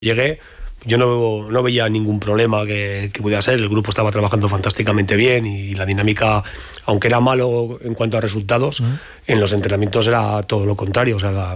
llegué, yo no veía ningún problema que pudiera ser. El grupo estaba trabajando fantásticamente bien y la dinámica, aunque era malo en cuanto a resultados, en los entrenamientos era todo lo contrario, o sea,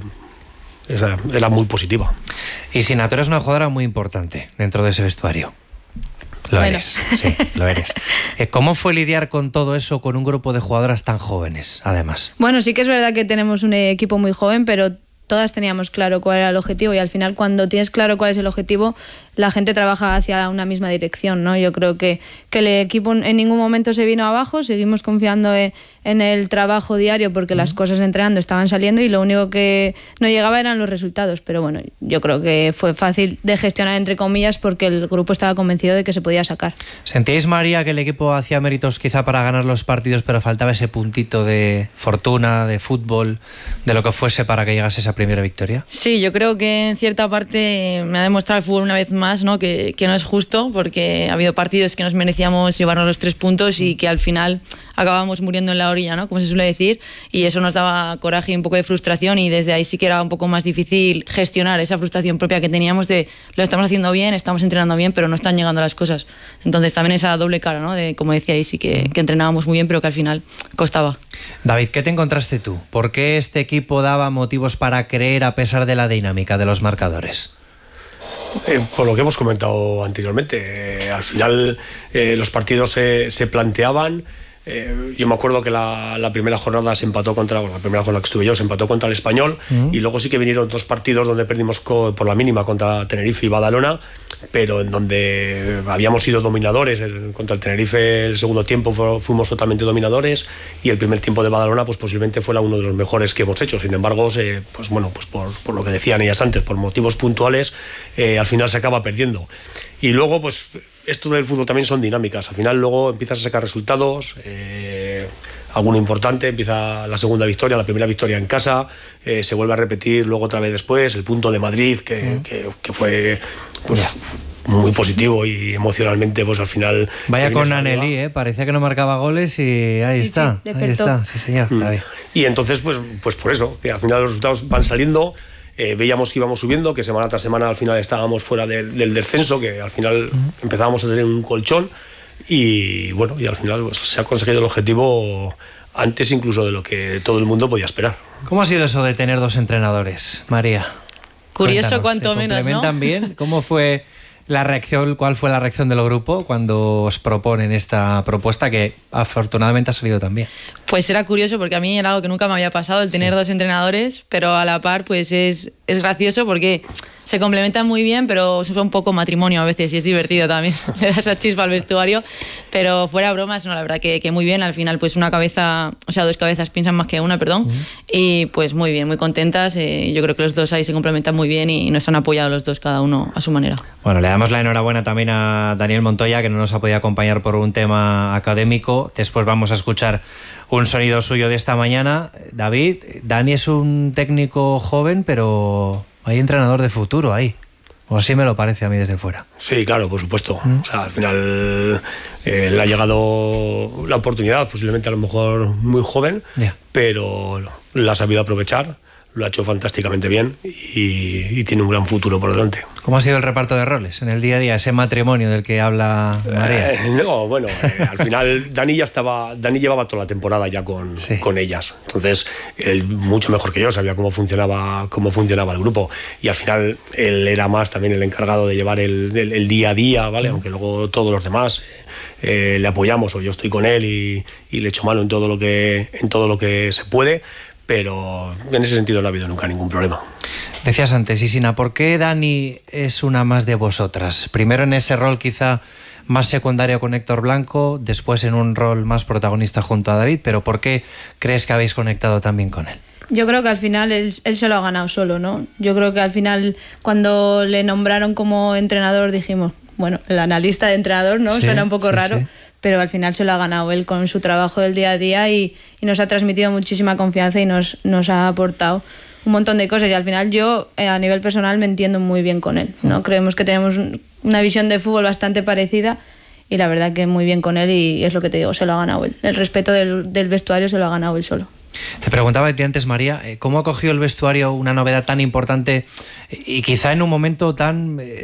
era muy positiva. Y Sina, tú eres una jugadora muy importante dentro de ese vestuario. Lo eres, sí, lo eres. ¿Cómo fue lidiar con todo eso con un grupo de jugadoras tan jóvenes, además? Bueno, sí que es verdad que tenemos un equipo muy joven, pero todas teníamos claro cuál era el objetivo, y al final, cuando tienes claro cuál es el objetivo, la gente trabaja hacia una misma dirección, ¿no? Yo creo que el equipo en ningún momento se vino abajo, seguimos confiando en el trabajo diario, porque las cosas entrenando estaban saliendo y lo único que no llegaba eran los resultados. Pero bueno, yo creo que fue fácil de gestionar, entre comillas, porque el grupo estaba convencido de que se podía sacar. ¿Sentíais, María, que el equipo hacía méritos quizá para ganar los partidos, pero faltaba ese puntito de fortuna, de fútbol, de lo que fuese para que llegase esa primera victoria? Sí, yo creo que en cierta parte me ha demostrado el fútbol una vez más, ¿no? Que no es justo, porque ha habido partidos que nos merecíamos llevarnos los 3 puntos y que al final acabamos muriendo en la orilla, ¿no? Como se suele decir, y eso nos daba coraje y un poco de frustración, y desde ahí sí que era un poco más difícil gestionar esa frustración propia que teníamos de lo estamos haciendo bien, estamos entrenando bien, pero no están llegando las cosas. Entonces también esa doble cara, ¿no? De, como decía Isi, que entrenábamos muy bien, pero que al final costaba. David, ¿qué te encontraste tú? ¿Por qué este equipo daba motivos para creer a pesar de la dinámica de los marcadores? Por lo que hemos comentado anteriormente, al final los partidos se planteaban. Yo me acuerdo que la primera jornada se empató la primera jornada que estuve yo se empató contra el Español, y luego sí que vinieron 2 partidos donde perdimos por la mínima contra Tenerife y Badalona, pero en donde habíamos sido dominadores. Contra el Tenerife el segundo tiempo fuimos totalmente dominadores, y el primer tiempo de Badalona pues posiblemente fuera uno de los mejores que hemos hecho. Sin embargo, pues por lo que decían ellas antes, por motivos puntuales, al final se acaba perdiendo. Y luego pues esto del fútbol también son dinámicas. Al final luego empiezas a sacar resultados, alguno importante, empieza la segunda victoria, la primera victoria en casa, se vuelve a repetir luego otra vez después, el punto de Madrid que fue pues muy positivo, y emocionalmente pues al final... Vaya con Anneli, parecía que no marcaba goles y ahí está, sí señor. Y entonces pues por eso, que al final los resultados van saliendo. Veíamos que íbamos subiendo, que semana tras semana al final estábamos fuera del descenso, que al final empezábamos a tener un colchón, y bueno, y al final pues, se ha conseguido el objetivo antes incluso de lo que todo el mundo podía esperar. ¿Cómo ha sido eso de tener 2 entrenadores, María? Curioso, cuéntanos, cuanto menos, ¿no? ¿Se complementan bien? ¿Cómo fue la reacción? ¿Cuál fue la reacción del grupo cuando os proponen esta propuesta, que afortunadamente ha salido tan bien? Pues era curioso, porque a mí era algo que nunca me había pasado, el tener 2 entrenadores, pero a la par pues es gracioso porque se complementan muy bien, pero es un poco matrimonio a veces, y es divertido también. Le das esa chispa al vestuario, pero fuera bromas, no, la verdad que muy bien. Al final pues 2 cabezas piensan más que una, perdón, y pues muy bien, muy contentas. Yo creo que los 2 ahí se complementan muy bien y nos han apoyado los 2, cada uno a su manera. Bueno, le damos la enhorabuena también a Daniel Montoya, que no nos ha podido acompañar por un tema académico. Después vamos a escuchar un sonido suyo de esta mañana. David, Dani es un técnico joven, pero hay entrenador de futuro ahí. O así me lo parece a mí desde fuera. Sí, claro, por supuesto. O sea, al final le ha llegado la oportunidad, posiblemente a lo mejor muy joven, pero la ha sabido aprovechar, lo ha hecho fantásticamente bien y tiene un gran futuro por delante. ¿Cómo ha sido el reparto de roles en el día a día, ese matrimonio del que habla María? No, bueno, al final Dani llevaba toda la temporada ya con ellas. Entonces, él mucho mejor que yo sabía cómo funcionaba el grupo, y al final él era más también el encargado de llevar el día a día, ¿vale? Aunque luego todos los demás le apoyamos, o yo estoy con él y le echo mano en todo lo que se puede. Pero en ese sentido no ha habido nunca ningún problema. Decías antes, Isina, ¿por qué Dani es una más de vosotras? Primero en ese rol quizá más secundario con Héctor Blanco, después en un rol más protagonista junto a David, pero ¿por qué crees que habéis conectado tan bien con él? Yo creo que al final él se lo ha ganado solo, ¿no? Yo creo que al final, cuando le nombraron como entrenador, dijimos, bueno, el analista de entrenador, ¿no? Suena un poco raro. Sí. Pero al final se lo ha ganado él con su trabajo del día a día, y nos ha transmitido muchísima confianza y nos ha aportado un montón de cosas. Y al final yo, a nivel personal, me entiendo muy bien con él, ¿no? Creemos que tenemos una visión de fútbol bastante parecida, y la verdad que muy bien con él, y es lo que te digo, se lo ha ganado él. El respeto del vestuario se lo ha ganado él solo. Te preguntaba antes, María, ¿cómo ha cogido el vestuario una novedad tan importante y quizá en un momento tan